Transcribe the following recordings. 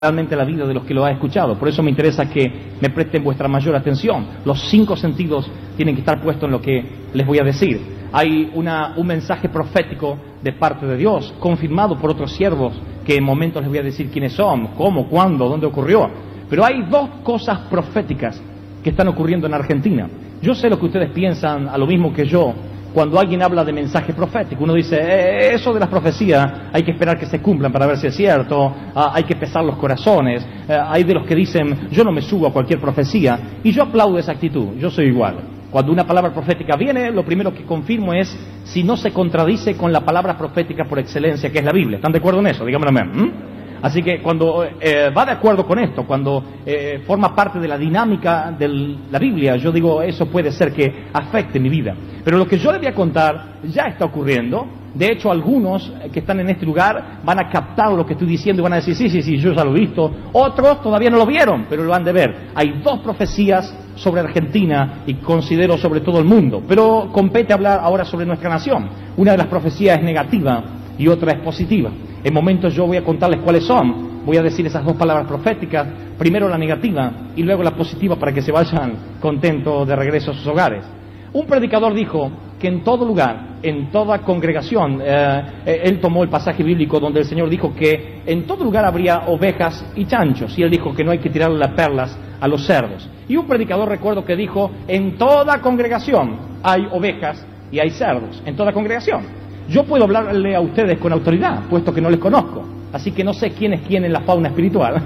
realmente la vida de los que lo han escuchado. Por eso me interesa que me presten vuestra mayor atención. Los 5 sentidos tienen que estar puestos en lo que les voy a decir. Hay un mensaje profético de parte de Dios, confirmado por otros siervos, que en momentos les voy a decir quiénes son, cómo, cuándo, dónde ocurrió. Pero hay 2 cosas proféticas que están ocurriendo en Argentina. Yo sé lo que ustedes piensan, a lo mismo que yo, cuando alguien habla de mensaje profético. Uno dice, eso de las profecías hay que esperar que se cumplan para ver si es cierto, hay que pesar los corazones, hay de los que dicen, yo no me subo a cualquier profecía, y yo aplaudo esa actitud, yo soy igual. Cuando una palabra profética viene, lo primero que confirmo es si no se contradice con la palabra profética por excelencia, que es la Biblia. ¿Están de acuerdo en eso? Díganme amén. Así que cuando va de acuerdo con esto, cuando forma parte de la dinámica de la Biblia, yo digo, eso puede ser que afecte mi vida. Pero lo que yo les voy a contar ya está ocurriendo. De hecho, algunos que están en este lugar van a captar lo que estoy diciendo y van a decir, sí, yo ya lo he visto. Otros todavía no lo vieron, pero lo han de ver. Hay 2 profecías sobre Argentina y considero sobre todo el mundo. Pero compete hablar ahora sobre nuestra nación. Una de las profecías es negativa y otra es positiva. En momentos yo voy a contarles cuáles son. Voy a decir esas 2 palabras proféticas. Primero la negativa y luego la positiva para que se vayan contentos de regreso a sus hogares. Un predicador dijo que en todo lugar, en toda congregación, él tomó el pasaje bíblico donde el Señor dijo que en todo lugar habría ovejas y chanchos. Y él dijo que no hay que tirarle las perlas a los cerdos. Y un predicador recuerdo que dijo, en toda congregación hay ovejas y hay cerdos. En toda congregación. Yo puedo hablarle a ustedes con autoridad, puesto que no les conozco. Así que no sé quién es quién en la fauna espiritual.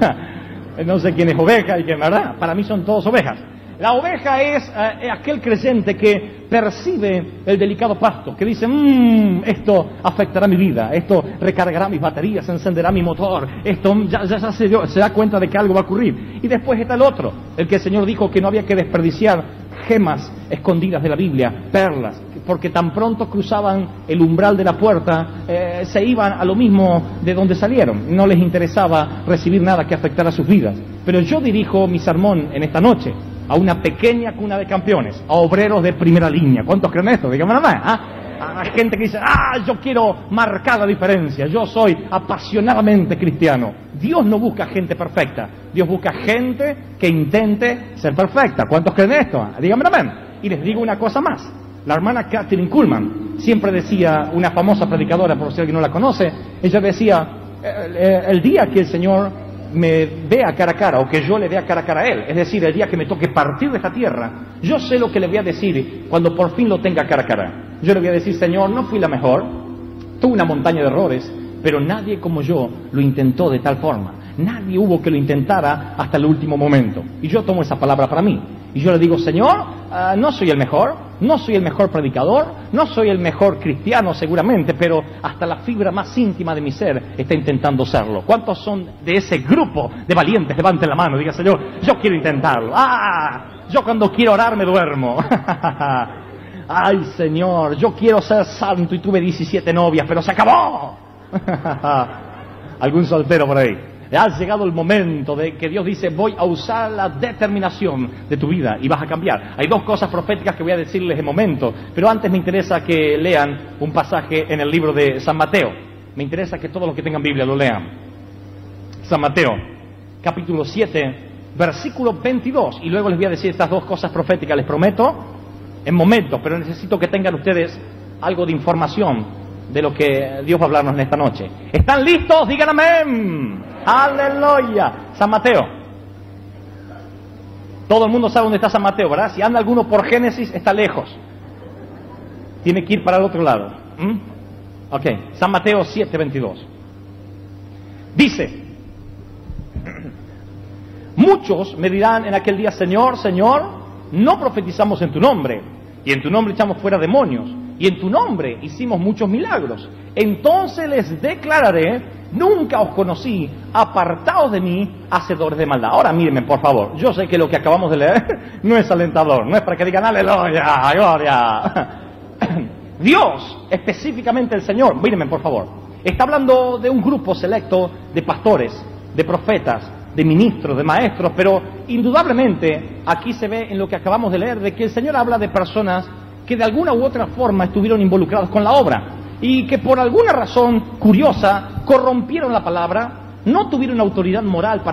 No sé quién es oveja y quién, ¿verdad? Para mí son todos ovejas. La oveja es aquel creyente que percibe el delicado pasto, que dice, esto afectará mi vida, esto recargará mis baterías, encenderá mi motor, esto ya se da cuenta de que algo va a ocurrir. Y después está el otro, el que el Señor dijo que no había que desperdiciar gemas escondidas de la Biblia, perlas, porque tan pronto cruzaban el umbral de la puerta, se iban a lo mismo de donde salieron. No les interesaba recibir nada que afectara sus vidas. Pero yo dirijo mi sermón en esta noche a una pequeña cuna de campeones, a obreros de primera línea. ¿Cuántos creen esto? Díganme nada más. A gente que dice, yo quiero marcar la diferencia, yo soy apasionadamente cristiano. Dios no busca gente perfecta, Dios busca gente que intente ser perfecta. ¿Cuántos creen esto? Díganme amén. Y les digo una cosa más. La hermana Kathryn Kuhlman siempre decía, una famosa predicadora, por si alguien no la conoce, ella decía, el día que el Señor me vea cara a cara, o que yo le vea cara a cara a Él, es decir, el día que me toque partir de esta tierra, yo sé lo que le voy a decir cuando por fin lo tenga cara a cara. Yo le voy a decir, Señor, no fui la mejor, tuve una montaña de errores, pero nadie como yo lo intentó de tal forma. Nadie hubo que lo intentara hasta el último momento. Y yo tomo esa palabra para mí. Y yo le digo, Señor, no soy el mejor, no soy el mejor predicador, no soy el mejor cristiano seguramente, pero hasta la fibra más íntima de mi ser está intentando serlo. ¿Cuántos son de ese grupo de valientes? Levanten la mano, diga, Señor, yo quiero intentarlo. Yo cuando quiero orar me duermo. Ay, Señor, yo quiero ser santo y tuve 17 novias, pero se acabó. ¿Algún soltero por ahí? Ha llegado el momento de que Dios dice, voy a usar la determinación de tu vida y vas a cambiar. Hay 2 cosas proféticas que voy a decirles en momento, pero antes me interesa que lean un pasaje en el libro de San Mateo. Me interesa que todos los que tengan Biblia lo lean. San Mateo, capítulo 7, versículo 22. Y luego les voy a decir estas 2 cosas proféticas, les prometo, en momento, pero necesito que tengan ustedes algo de información de lo que Dios va a hablarnos en esta noche. ¿Están listos? Digan amén. ¡Aleluya! San Mateo. Todo el mundo sabe dónde está San Mateo, ¿verdad? Si anda alguno por Génesis, está lejos. Tiene que ir para el otro lado. Ok, San Mateo 7:22. Dice, muchos me dirán en aquel día, Señor, Señor, no profetizamos en tu nombre, y en tu nombre echamos fuera demonios, y en tu nombre hicimos muchos milagros. Entonces les declararé, nunca os conocí, apartaos de mí, hacedores de maldad. Ahora mírenme, por favor, yo sé que lo que acabamos de leer no es alentador, no es para que digan, aleluya, gloria. Dios, específicamente el Señor, mírenme por favor, está hablando de un grupo selecto de pastores, de profetas, de ministros, de maestros, pero indudablemente aquí se ve en lo que acabamos de leer, de que el Señor habla de personas que de alguna u otra forma estuvieron involucrados con la obra y que por alguna razón curiosa corrompieron la palabra, no tuvieron autoridad moral para